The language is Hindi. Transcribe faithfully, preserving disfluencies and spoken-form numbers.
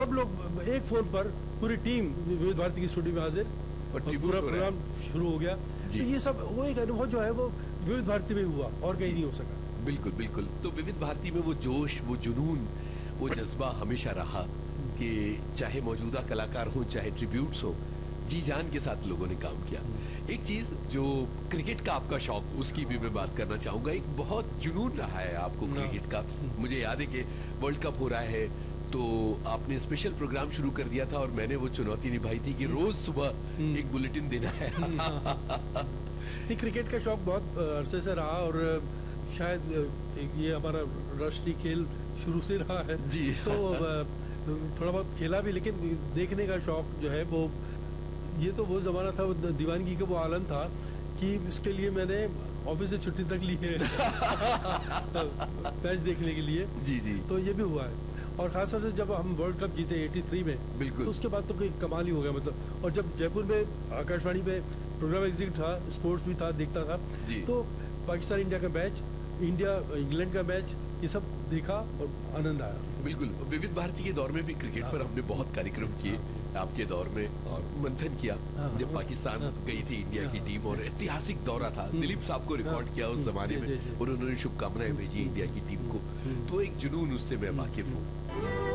सब लोग एक फोन पर पूरी टीम विविध भारती की स्टूडियो में हाजिर और पूरा प्रोग्राम शुरू हो गया। तो ये सब वो एक अनुभव जो है वो विविध भारती में हुआ और कहीं नहीं हो सका। बिल्कुल बिल्कुल। तो विविध भारती में वो जोश, वो जुनून, वो जज्बा हमेशा रहा कि चाहे मौजूदा कलाकार हो, चाहे ट्रिब्यूट्स हो, जी जान के साथ लोगों ने काम किया। एक चीज जो क्रिकेट का आपका शौक, उसकी भी मैं बात करना चाहूंगा। एक बहुत जुनून रहा है आपको क्रिकेट का। मुझे याद है कि वर्ल्ड कप हो रहा है तो आपने स्पेशल प्रोग्राम शुरू कर दिया था और मैंने वो चुनौती निभाई थी कि रोज सुबह एक बुलेटिन देना है। नहीं, क्रिकेट का शौक बहुत अरसे से रहा और शायद ये हमारा राष्ट्रीय खेल शुरू से रहा है जी। तो थोड़ा बहुत खेला भी, लेकिन देखने का शौक जो है वो, ये तो वो जमाना था, वो दीवानगी का वो आलम था कि इसके लिए मैंने ऑफिस से छुट्टी तक ली है मैच देखने के लिए। जी जी। तो ये भी हुआ है और खासतौर से जब हम वर्ल्ड कप जीते तिरासी में, बिल्कुल, तो उसके बाद तो कोई कमाल ही हो गया मतलब। और जब जयपुर में आकाशवाणी पे प्रोग्राम एग्जीक्यूटिव था, स्पोर्ट्स भी था, देखता था, तो पाकिस्तान इंडिया का मैच, इंडिया इंग्लैंड का मैच, ये सब देखा और आनंद आया। बिल्कुल। विविध भारती के दौर में भी क्रिकेट पर हमने बहुत कार्यक्रम किए, आपके दौर में और मंथन किया जब पाकिस्तान गई थी इंडिया की टीम और ऐतिहासिक दौरा था। दिलीप साहब को रिकॉर्ड किया उस जमाने में और उन्होंने शुभकामनाएं भेजी इंडिया की टीम को। तो एक जुनून उससे मैं वाकिफ हूँ।